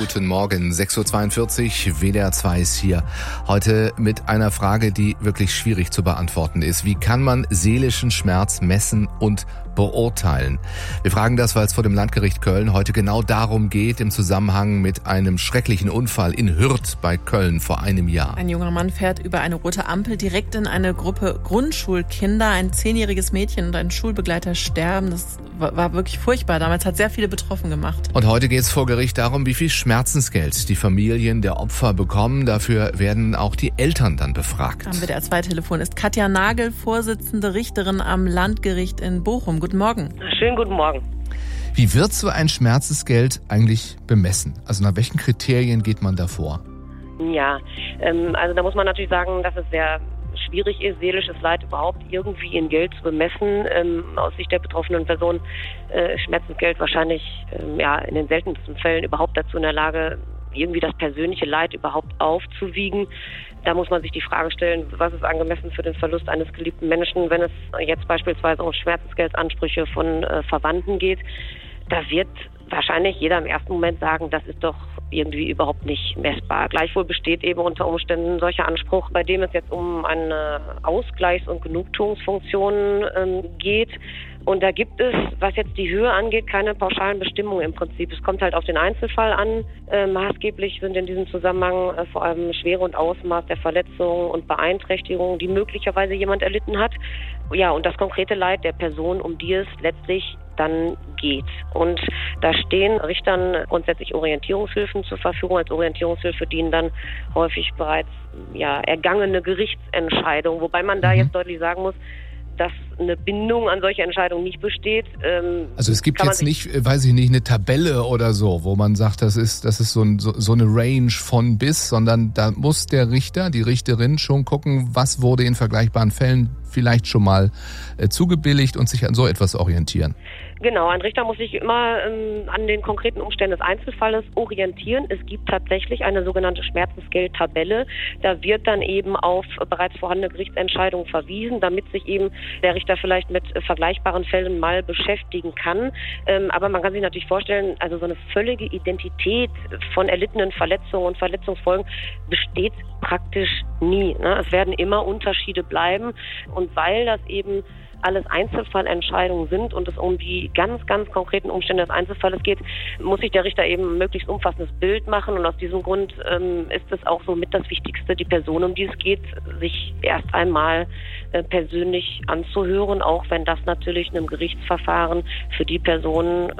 Guten Morgen, 6.42 Uhr, WDR 2 ist hier. Heute mit einer Frage, die wirklich schwierig zu beantworten ist. Wie kann man seelischen Schmerz messen und beurteilen? Wir fragen das, weil es vor dem Landgericht Köln heute genau darum geht, im Zusammenhang mit einem schrecklichen Unfall in Hürth bei Köln vor einem Jahr. Ein junger Mann fährt über eine rote Ampel direkt in eine Gruppe Grundschulkinder. Ein 10-jähriges Mädchen und ein Schulbegleiter sterben. Das war wirklich furchtbar. Damals hat sehr viele betroffen gemacht. Und heute geht es vor Gericht darum, wie viel Schmerzensgeld die Familien der Opfer bekommen. Dafür werden auch die Eltern dann befragt. Am WDR 2 Telefon ist Katja Nagel, Vorsitzende Richterin am Landgericht in Bochum. Guten Morgen. Schönen guten Morgen. Wie wird so ein Schmerzensgeld eigentlich bemessen? Also nach welchen Kriterien geht man da vor? Ja, also da muss man natürlich sagen, dass es sehr schwierig ist, seelisches Leid überhaupt irgendwie in Geld zu bemessen. Aus Sicht der betroffenen Person Schmerzensgeld wahrscheinlich in den seltensten Fällen überhaupt dazu in der Lage, irgendwie das persönliche Leid überhaupt aufzuwiegen. Da muss man sich die Frage stellen, was ist angemessen für den Verlust eines geliebten Menschen, wenn es jetzt beispielsweise um Schmerzensgeldansprüche von Verwandten geht. Da wird wahrscheinlich jeder im ersten Moment sagen, das ist doch irgendwie überhaupt nicht messbar. Gleichwohl besteht eben unter Umständen ein solcher Anspruch, bei dem es jetzt um eine Ausgleichs- und Genugtuungsfunktion geht. Und da gibt es, was jetzt die Höhe angeht, keine pauschalen Bestimmungen im Prinzip. Es kommt halt auf den Einzelfall an. Maßgeblich sind in diesem Zusammenhang vor allem Schwere und Ausmaß der Verletzungen und Beeinträchtigungen, die möglicherweise jemand erlitten hat. Ja, und das konkrete Leid der Person, um die es letztlich dann geht. Und da stehen Richtern grundsätzlich Orientierungshilfen zur Verfügung. Als Orientierungshilfe dienen dann häufig bereits ergangene Gerichtsentscheidungen, wobei man da jetzt deutlich sagen muss, dass eine Bindung an solche Entscheidungen nicht besteht. Also es gibt jetzt nicht, weiß ich nicht, eine Tabelle oder so, wo man sagt, das ist so eine Range von bis, sondern da muss der Richter, die Richterin schon gucken, was wurde in vergleichbaren Fällen vielleicht schon mal zugebilligt und sich an so etwas orientieren. Genau, ein Richter muss sich immer an den konkreten Umständen des Einzelfalles orientieren. Es gibt tatsächlich eine sogenannte Schmerzensgeldtabelle. Da wird dann eben auf bereits vorhandene Gerichtsentscheidungen verwiesen, damit sich eben der Richter vielleicht mit vergleichbaren Fällen mal beschäftigen kann. Aber man kann sich natürlich vorstellen, also so eine völlige Identität von erlittenen Verletzungen und Verletzungsfolgen besteht praktisch nie. Es werden immer Unterschiede bleiben. Und weil das eben alles Einzelfallentscheidungen sind und es um die ganz, ganz konkreten Umstände des Einzelfalles geht, muss sich der Richter eben ein möglichst umfassendes Bild machen. Und aus diesem Grund ist es auch so mit das Wichtigste, die Person, um die es geht, sich erst einmal persönlich anzuhören, auch wenn das natürlich in einem Gerichtsverfahren für die Person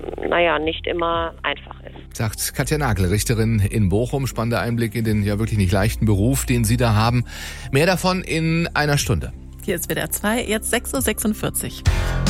nicht immer einfach ist. Sagt Katja Nagel, Richterin in Bochum. Spannender Einblick in den ja wirklich nicht leichten Beruf, den Sie da haben. Mehr davon in einer Stunde. Hier ist WDR 2, jetzt 6.46 Uhr.